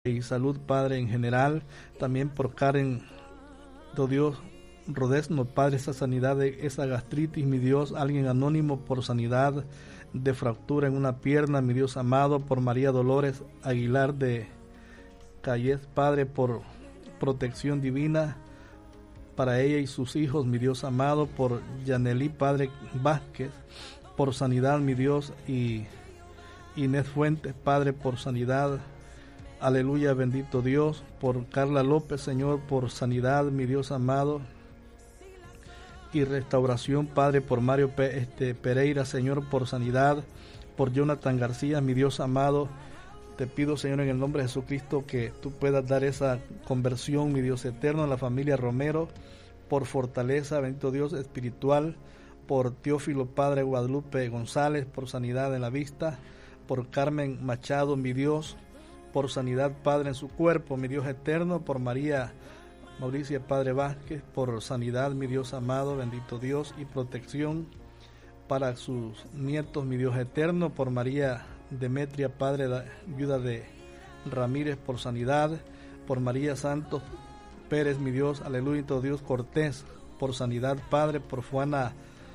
y salud, Padre, en general, también por Karen, do Dios, Rodesno, Padre, esa sanidad de esa gastritis, mi Dios, alguien anónimo por sanidad de fractura en una pierna, mi Dios amado, por María Dolores Aguilar de Calles, Padre, por protección divina para ella y sus hijos, mi Dios amado, por Yaneli, Padre Vázquez, por sanidad, mi Dios, y Inés Fuentes, Padre, por sanidad. Aleluya, bendito Dios, por Carla López, Señor, por sanidad, mi Dios amado, y restauración, Padre, por Mario Pereira, Señor, por sanidad, por Jonathan García, mi Dios amado. Te pido, Señor, en el nombre de Jesucristo, que tú puedas dar esa conversión, mi Dios eterno, a la familia Romero, por fortaleza, bendito Dios, espiritual, por Teófilo, Padre Guadalupe González, por sanidad en la vista, por Carmen Machado, mi Dios, por sanidad, Padre, en su cuerpo, mi Dios eterno, por María Mauricia, Padre Vázquez, por sanidad, mi Dios amado, bendito Dios, y protección para sus nietos, mi Dios eterno, por María Demetria, Padre, viuda de Ramírez, por sanidad, por María Santos Pérez, mi Dios, aleluya, todo Dios, Cortés, por sanidad, Padre, por Juana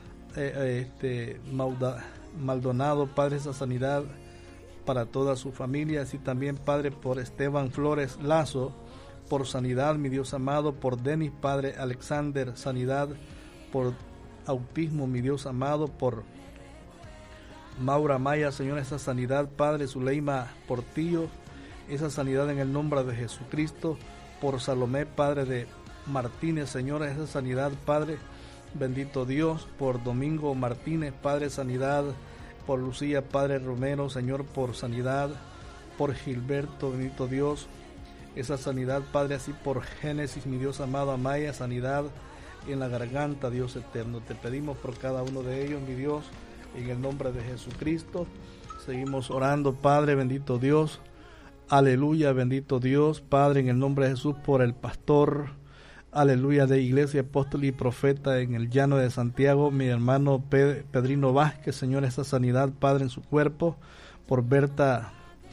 Maldonado, Padre, esa sanidad para toda su familia, así también, Padre, por Esteban Flores Lazo, por sanidad, mi Dios amado, por Denis, Padre Alexander, sanidad, por autismo, mi Dios amado, por Maura Maya, Señor, esa sanidad, Padre, Zuleima Portillo, esa sanidad en el nombre de Jesucristo, por Salomé, Padre de Martínez, Señor, esa sanidad, Padre, bendito Dios, por Domingo Martínez, Padre, sanidad, por Lucía, Padre Romero, Señor, por sanidad, por Gilberto, bendito Dios, esa sanidad, Padre, así por Génesis, mi Dios amado, Amaya, sanidad en la garganta, Dios eterno. Te pedimos por cada uno de ellos, mi Dios, en el nombre de Jesucristo. Seguimos orando, Padre, bendito Dios, aleluya, bendito Dios, Padre, en el nombre de Jesús, por el pastor, aleluya, de Iglesia, Apóstol y Profeta en el Llano de Santiago, mi hermano Pedrino Vázquez, Señor, esa sanidad, Padre, en su cuerpo, por Berta,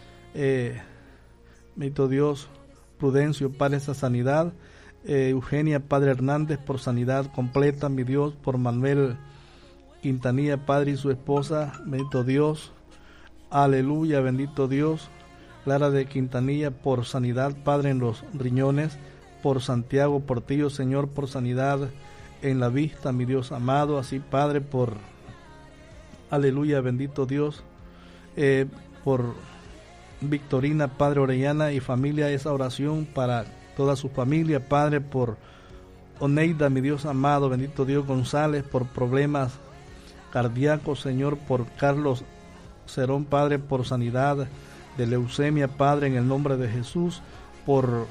bendito Dios, Prudencio, Padre, esa sanidad, Eugenia, Padre Hernández, por sanidad completa, mi Dios, por Manuel Quintanilla, Padre, y su esposa, bendito Dios, aleluya, bendito Dios, Clara de Quintanilla, por sanidad, Padre, en los riñones, por Santiago Portillo, Señor, por sanidad en la vista, mi Dios amado, así, Padre, por, aleluya, bendito Dios, por Victorina, Padre Orellana y familia, esa oración para toda su familia, Padre, por Oneida, mi Dios amado, bendito Dios González, por problemas cardíacos, Señor, por Carlos Cerón, Padre, por sanidad de leucemia, Padre, en el nombre de Jesús, por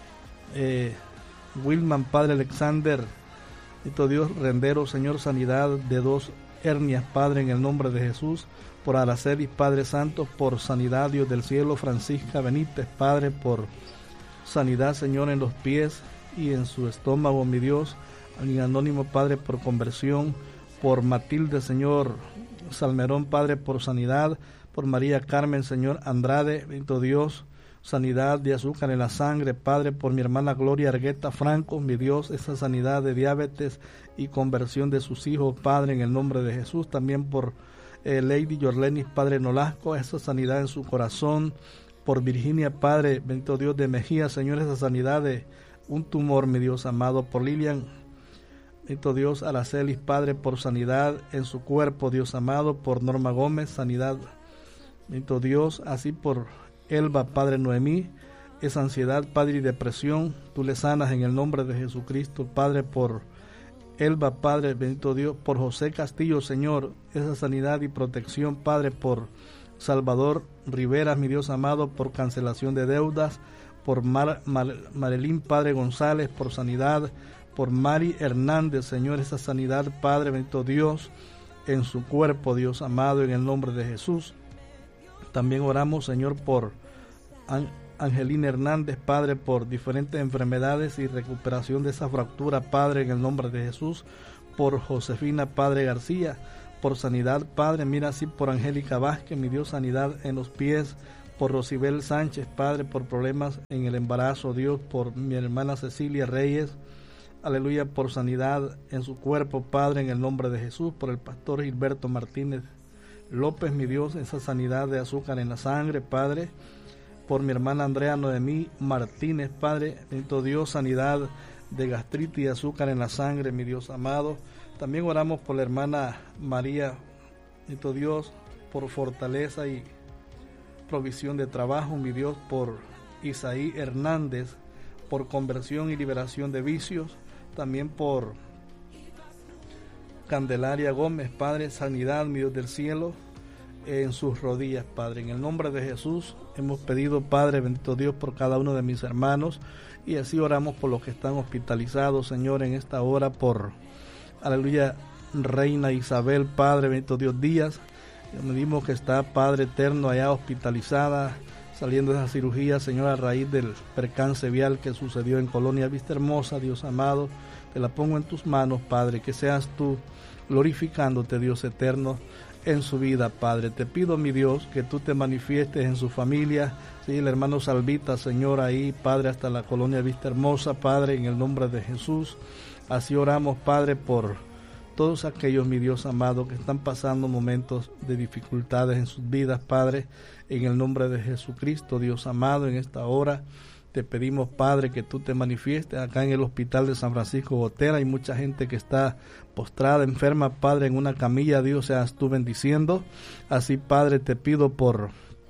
Wilman, Padre Alexander, bendito Dios Rendero, Señor, sanidad de 2 hernias, Padre, en el nombre de Jesús, por Aracelis, Padre Santo, por sanidad, Dios del cielo, Francisca Benítez, Padre, por sanidad, Señor, en los pies y en su estómago, mi Dios, en anónimo, Padre, por conversión, por Matilde, Señor, Salmerón, Padre, por sanidad, por María Carmen, Señor, Andrade, bendito Dios, sanidad de azúcar en la sangre, Padre, por mi hermana Gloria Argueta Franco, mi Dios, esa sanidad de diabetes y conversión de sus hijos, Padre, en el nombre de Jesús, también por Lady Yorlenis, Padre Nolasco, esa sanidad en su corazón, por Virginia, Padre, bendito Dios de Mejía, Señor, esa sanidad de un tumor, mi Dios amado, por Lilian, bendito Dios, Aracelis, Padre, por sanidad en su cuerpo, Dios amado, por Norma Gómez, sanidad, bendito Dios, así por Elba, Padre Noemí, esa ansiedad, Padre, y depresión, tú le sanas en el nombre de Jesucristo, Padre, por Elba, Padre, bendito Dios, por José Castillo, Señor, esa sanidad y protección, Padre, por Salvador Rivera, mi Dios amado, por cancelación de deudas, por Marilyn, Padre González, por sanidad, por Mari Hernández, Señor, esa sanidad, Padre, bendito Dios, en su cuerpo, Dios amado, en el nombre de Jesús. También oramos, Señor, por Angelina Hernández, Padre, por diferentes enfermedades y recuperación de esa fractura, Padre, en el nombre de Jesús, por Josefina, Padre García, por sanidad, Padre, mira así por Angélica Vázquez, mi Dios, sanidad en los pies, por Rosibel Sánchez, Padre, por problemas en el embarazo, Dios, por mi hermana Cecilia Reyes, aleluya, por sanidad en su cuerpo, Padre, en el nombre de Jesús, por el pastor Gilberto Martínez López, mi Dios, esa sanidad de azúcar en la sangre, Padre, por mi hermana Andrea Noemí Martínez, Padre, bendito Dios, sanidad de gastritis y azúcar en la sangre, mi Dios amado. También oramos por la hermana María, bendito Dios, por fortaleza y provisión de trabajo, mi Dios, por Isaí Hernández, por conversión y liberación de vicios, también por Candelaria Gómez, Padre, sanidad, mi Dios del cielo, en sus rodillas, Padre. En el nombre de Jesús hemos pedido, Padre, bendito Dios, por cada uno de mis hermanos, y así oramos por los que están hospitalizados, Señor, en esta hora, por, aleluya, Reina Isabel, Padre, bendito Dios Díaz, medimos que está, Padre eterno, allá hospitalizada, saliendo de esa cirugía, Señor, a raíz del percance vial que sucedió en Colonia Vista Hermosa, Dios amado, te la pongo en tus manos, Padre, que seas tú glorificándote, Dios eterno, en su vida, Padre. Te pido, mi Dios, que tú te manifiestes en su familia, sí, el hermano Salvita, Señor, ahí, Padre, hasta la Colonia Vista Hermosa, Padre, en el nombre de Jesús. Así oramos, Padre, por todos aquellos, mi Dios amado, que están pasando momentos de dificultades en sus vidas, Padre, en el nombre de Jesucristo, Dios amado, en esta hora te pedimos, Padre, que tú te manifiestes. Acá en el hospital de San Francisco Gotera hay mucha gente que está postrada, enferma, Padre, en una camilla. Dios, seas tú bendiciendo. Así, Padre, te pido por,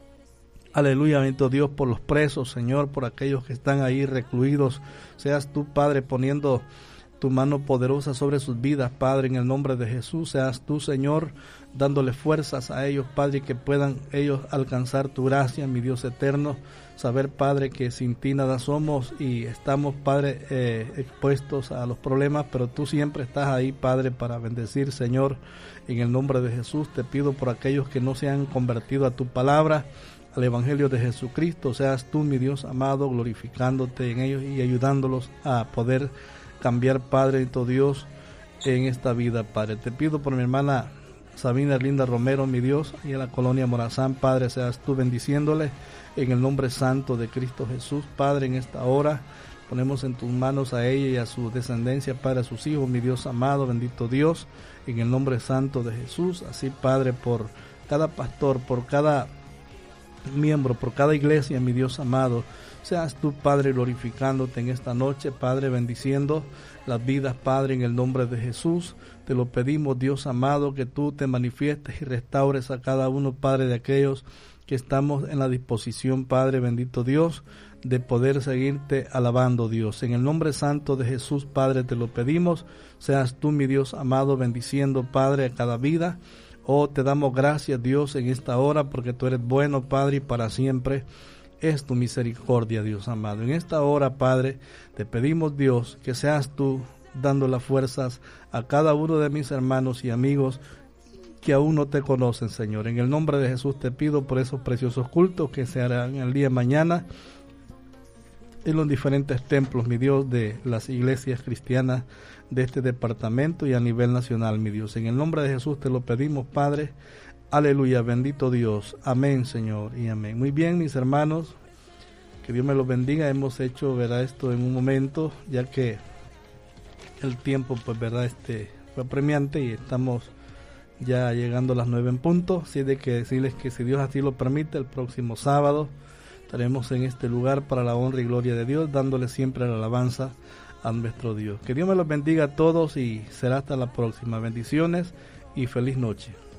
aleluya, bendito Dios, por los presos, Señor, por aquellos que están ahí recluidos. Seas tú, Padre, poniendo tu mano poderosa sobre sus vidas, Padre, en el nombre de Jesús. Seas tú, Señor, dándole fuerzas a ellos, Padre, que puedan ellos alcanzar tu gracia, mi Dios eterno. Saber, Padre, que sin ti nada somos y estamos, Padre, expuestos a los problemas, pero tú siempre estás ahí, Padre, para bendecir, Señor. En el nombre de Jesús te pido por aquellos que no se han convertido a tu palabra, al Evangelio de Jesucristo. Seas tú, mi Dios amado, glorificándote en ellos y ayudándolos a poder cambiar, Padre, tu Dios, en esta vida, Padre. Te pido por mi hermana Sabina Linda Romero, mi Dios, y en la colonia Morazán, Padre, seas tú bendiciéndole en el nombre santo de Cristo Jesús, Padre. En esta hora ponemos en tus manos a ella y a su descendencia, Padre, a sus hijos, mi Dios amado, bendito Dios, en el nombre santo de Jesús. Así, Padre, por cada pastor, por cada miembro, por cada iglesia, mi Dios amado, seas tú, Padre, glorificándote en esta noche, Padre, bendiciendo las vidas, Padre, en el nombre de Jesús. Te lo pedimos, Dios amado, que tú te manifiestes y restaures a cada uno, Padre, de aquellos que estamos en la disposición, Padre, bendito Dios, de poder seguirte alabando, Dios. En el nombre santo de Jesús, Padre, te lo pedimos. Seas tú, mi Dios amado, bendiciendo, Padre, a cada vida. Oh, te damos gracias, Dios, en esta hora, porque tú eres bueno, Padre, y para siempre es tu misericordia, Dios amado. En esta hora, Padre, te pedimos, Dios, que seas tú dando las fuerzas a cada uno de mis hermanos y amigos que aún no te conocen, Señor. En el nombre de Jesús te pido por esos preciosos cultos que se harán el día de mañana en los diferentes templos, mi Dios, de las iglesias cristianas de este departamento y a nivel nacional, mi Dios. En el nombre de Jesús te lo pedimos, Padre. Aleluya, bendito Dios. Amén, Señor, y amén. Muy bien, mis hermanos, que Dios me los bendiga. Hemos hecho, ¿verdad?, esto en un momento, ya que el tiempo, pues, ¿verdad?, fue apremiante y estamos ya llegando a las 9 en punto. Así de que decirles que si Dios así lo permite, el próximo sábado estaremos en este lugar para la honra y gloria de Dios, dándole siempre la alabanza a nuestro Dios. Que Dios me los bendiga a todos y será hasta la próxima. Bendiciones y feliz noche.